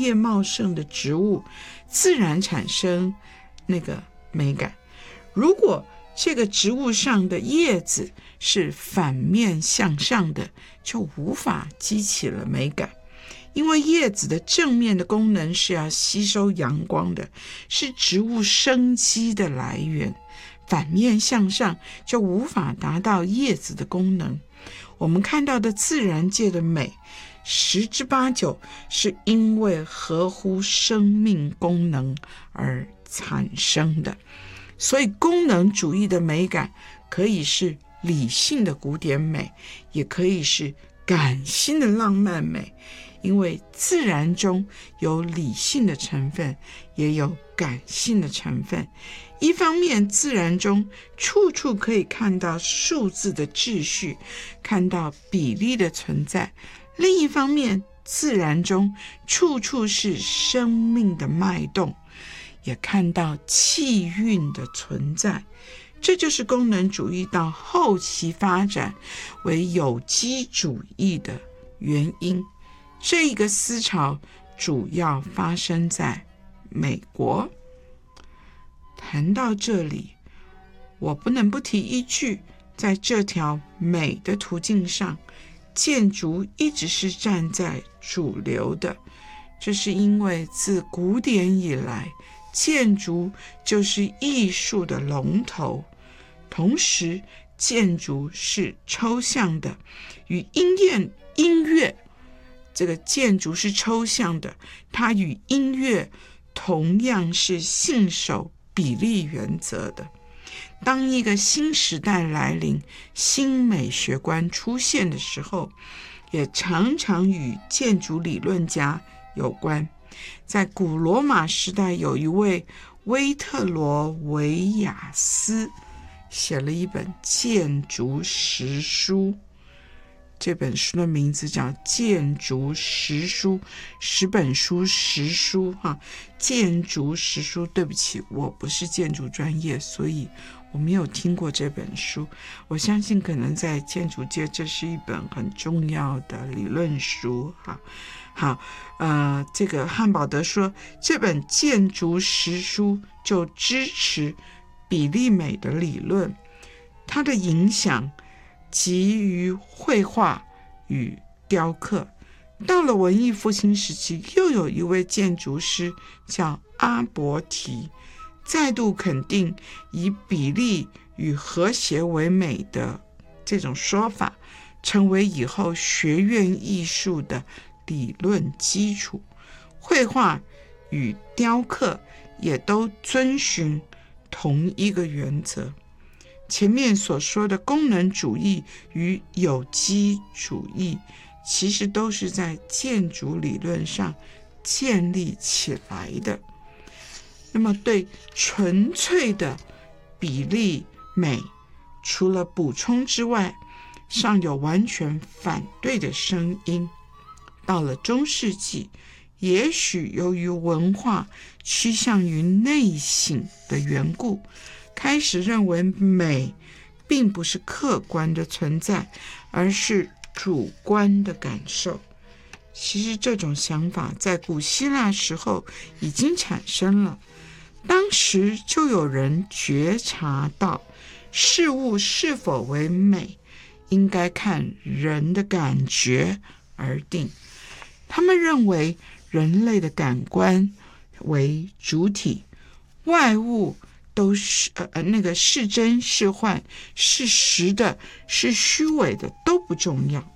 叶茂盛的植物，自然产生那个美感。如果这个植物上的叶子是反面向上的，就无法激起了美感。因为叶子的正面的功能是要吸收阳光的，是植物生机的来源，反面向上就无法达到叶子的功能。我们看到的自然界的美，10之8九是因为合乎生命功能而产生的。所以功能主义的美感可以是理性的古典美，也可以是感性的浪漫美，因为自然中有理性的成分，也有感性的成分。一方面，自然中处处可以看到数字的秩序，看到比例的存在；另一方面，自然中处处是生命的脉动，也看到气韵的存在。这就是功能主义到后期发展为有机主义的原因。这一个思潮主要发生在美国。谈到这里，我不能不提一句，在这条美的途径上，建筑一直是站在主流的。这是因为自古典以来，建筑就是艺术的龙头，同时建筑是抽象的，与音乐这个建筑是抽象的，它与音乐同样是信守比例原则的。当一个新时代来临，新美学观出现的时候，也常常与建筑理论家有关。在古罗马时代，有一位威特罗维亚斯写了一本建筑实书，这本书的名字叫《建筑实书》，10本书实书建筑实书。对不起，我不是建筑专业，所以我没有听过这本书。我相信可能在建筑界这是一本很重要的理论书好，这个汉堡德说，这本建筑实书就支持比例美的理论，它的影响基于绘画与雕刻。到了文艺复兴时期，又有一位建筑师叫阿伯提，再度肯定以比例与和谐为美的这种说法，成为以后学院艺术的理论基础。绘画与雕刻也都遵循同一个原则。前面所说的功能主义与有机主义，其实都是在建筑理论上建立起来的。那么对纯粹的比例美，除了补充之外，尚有完全反对的声音。到了中世纪，也许由于文化趋向于内省的缘故，开始认为美并不是客观的存在，而是主观的感受。其实这种想法在古希腊时候已经产生了，当时就有人觉察到事物是否为美，应该看人的感觉而定。他们认为人类的感官为主体，外物都是是真是幻，是实的是虚伪的都不重要。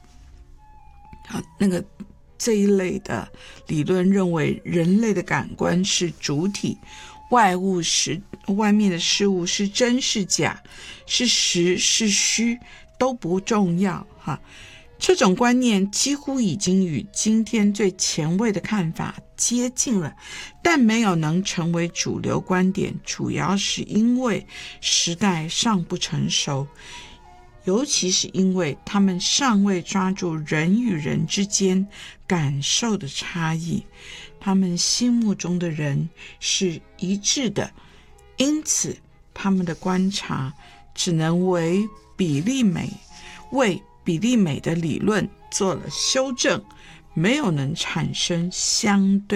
这一类的理论认为人类的感官是主体，外面的事物是真是假，是实是虚都不重要这种观念几乎已经与今天最前卫的看法接近了，但没有能成为主流观点，主要是因为时代尚不成熟，尤其是因为他们尚未抓住人与人之间感受的差异，他们心目中的人是一致的，因此他们的观察只能为比例美的理论做了修正，没有能产生相对